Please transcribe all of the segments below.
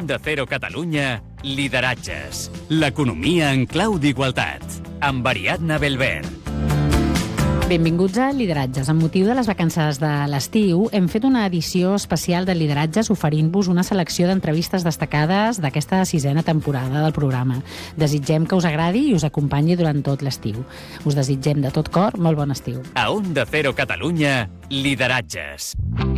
Onda Cero Catalunya, Lideratges. L'economia en clau d'igualtat. Amb Ariadna Belver. Benvinguts a Lideratges. Amb motiu de les vacances de l'estiu, hem fet una edició especial de Lideratges oferint-vos una selecció d'entrevistes destacades d'aquesta 6a temporada del programa. Desitgem que us agradi i us acompanyi durant tot l'estiu. Us desitgem de tot cor molt bon estiu. A Onda Cero Catalunya, Lideratges.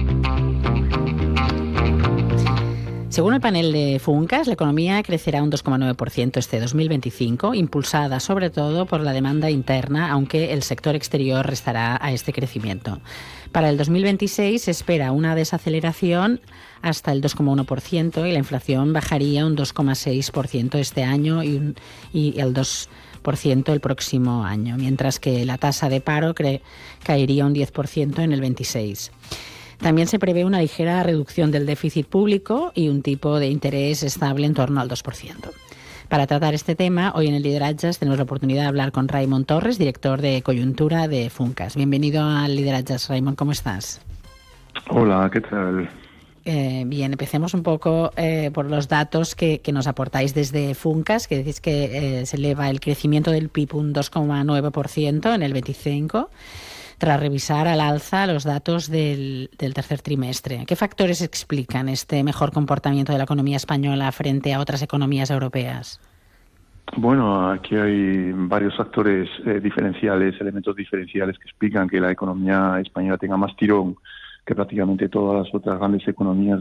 Según el panel de Funcas, la economía crecerá un 2,9% este 2025, impulsada sobre todo por la demanda interna, aunque el sector exterior restará a este crecimiento. Para el 2026 se espera una desaceleración hasta el 2,1% y la inflación bajaría un 2,6% este año y el 2% el próximo año, mientras que la tasa de paro caería un 10% en el 26. También se prevé una ligera reducción del déficit público y un tipo de interés estable en torno al 2%. Para tratar este tema, hoy en el Lideratges tenemos la oportunidad de hablar con Raimon Torres, director de coyuntura de Funcas. Bienvenido al Lideratges, Raimon, ¿cómo estás? Hola, ¿qué tal? Bien, empecemos un poco por los datos que nos aportáis desde Funcas, que decís que se eleva el crecimiento del PIB un 2,9% en el 25%. Tras revisar al alza los datos del tercer trimestre. ¿Qué factores explican este mejor comportamiento de la economía española frente a otras economías europeas? Bueno, aquí hay varios factores diferenciales, elementos diferenciales que explican que la economía española tenga más tirón que prácticamente todas las otras grandes economías